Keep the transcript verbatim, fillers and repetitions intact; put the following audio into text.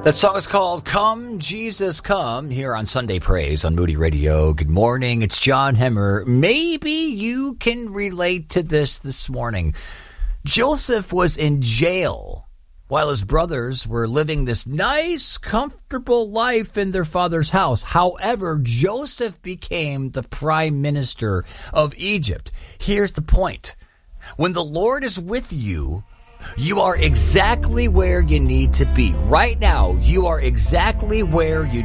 That song is called Come, Jesus, Come, here on Sunday Praise on Moody Radio. Good morning, it's John Hemmer. Maybe you can relate to this this morning. Joseph was in jail while his brothers were living this nice, comfortable life in their father's house. However, Joseph became the prime minister of Egypt. Here's the point. When the Lord is with you, you are exactly where you need to be. Right now, you are exactly where you